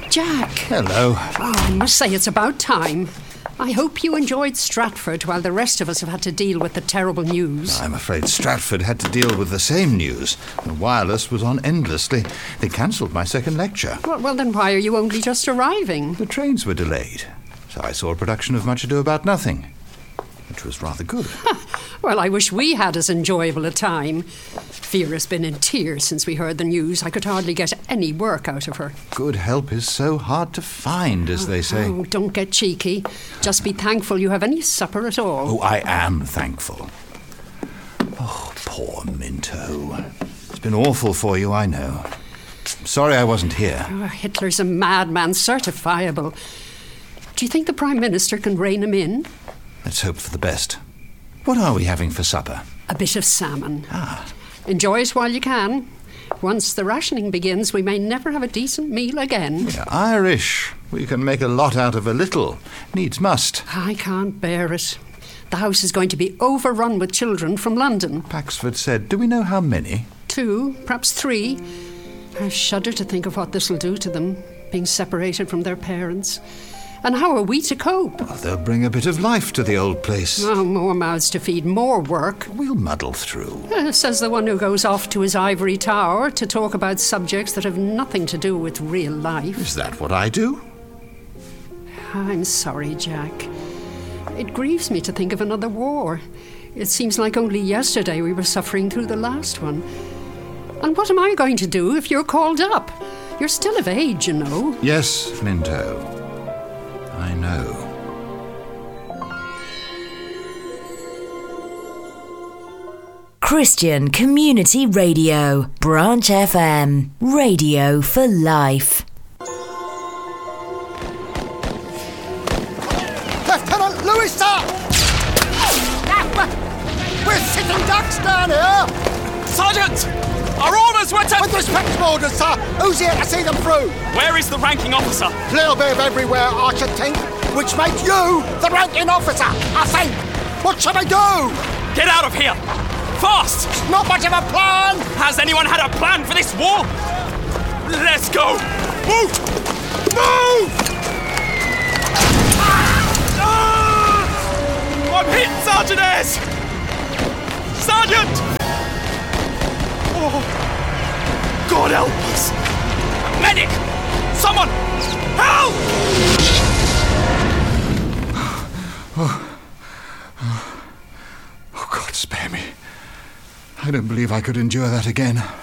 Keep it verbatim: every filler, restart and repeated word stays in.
Jack. Hello. Oh, I must say it's about time. I hope you enjoyed Stratford while the rest of us have had to deal with the terrible news. I'm afraid Stratford had to deal with the same news. The wireless was on endlessly. They cancelled my second lecture. Well, well, then why are you only just arriving? The trains were delayed, so I saw a production of Much Ado About Nothing, which was rather good. Well, I wish we had as enjoyable a time. Vera's been in tears since we heard the news. I could hardly get any work out of her. Good help is so hard to find, as they say. Oh, don't get cheeky. Just be thankful you have any supper at all. Oh, I am thankful. Oh, poor Minto. It's been awful for you, I know. Sorry I wasn't here. Oh, Hitler's a madman, certifiable. Do you think the Prime Minister can rein him in? Let's hope for the best. What are we having for supper? A bit of salmon. Ah. Enjoy it while you can. Once the rationing begins, we may never have a decent meal again. We're Irish. We can make a lot out of a little. Needs must. I can't bear it. The house is going to be overrun with children from London. Paxford said, do we know how many? Two, perhaps three. I shudder to think of what this will do to them, being separated from their parents. And how are we to cope? Well, they'll bring a bit of life to the old place. Oh, more mouths to feed, more work. We'll muddle through. Uh, says the one who goes off to his ivory tower to talk about subjects that have nothing to do with real life. Is that what I do? I'm sorry, Jack. It grieves me to think of another war. It seems like only yesterday we were suffering through the last one. And what am I going to do if you're called up? You're still of age, you know. Yes, Minto. I know. Christian Community Radio, Branch F M, radio for life. Lieutenant Lewis, sir! We're sitting ducks down here! Sergeant! Our orders were to... With respect to orders, sir, who's here to see them through? Where is the ranking officer? Little bit of everywhere, I should think, which makes you the ranking officer, I think. What shall I do? Get out of here! Fast! Not much of a plan! Has anyone had a plan for this war? Let's go! Move! Move! Ah! I'm hit, Sergeant Ayres! Sergeant! Oh, God help us! A medic! Someone! Help! Oh. Oh. Oh, God, spare me. I don't believe I could endure that again.